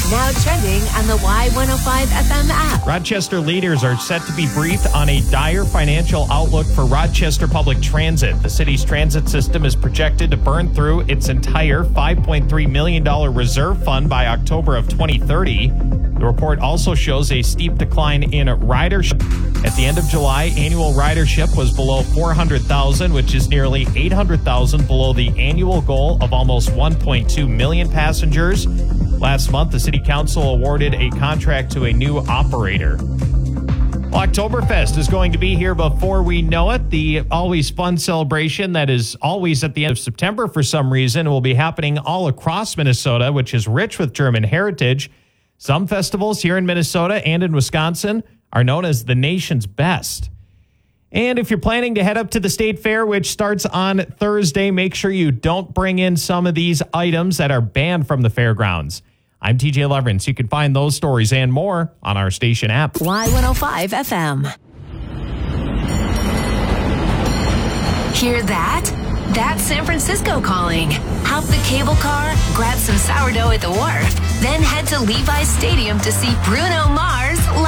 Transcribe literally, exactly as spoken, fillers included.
Now trending on the Y one oh five F M app. Rochester leaders are set to be briefed on a dire financial outlook for Rochester Public Transit. The city's transit system is projected to burn through its entire five point three million dollars reserve fund by October of twenty thirty. The report also shows a steep decline in ridership. At the end of July, annual ridership was below four hundred thousand, which is nearly eight hundred thousand below the annual goal of almost one point two million passengers. Last month, the City Council awarded a contract to a new operator. Well, Oktoberfest is going to be here before we know it. The always fun celebration that is always at the end of September for some reason will be happening all across Minnesota, which is rich with German heritage. Some festivals here in Minnesota and in Wisconsin are known as the nation's best. And if you're planning to head up to the State Fair, which starts on Thursday, make sure you don't bring in some of these items that are banned from the fairgrounds. I'm T J Leverance. You can find those stories and more on our station app. Y one oh five F M. Hear that? That's San Francisco calling. Hop the cable car, grab some sourdough at the wharf, then head to Levi's Stadium to see Bruno Mars live.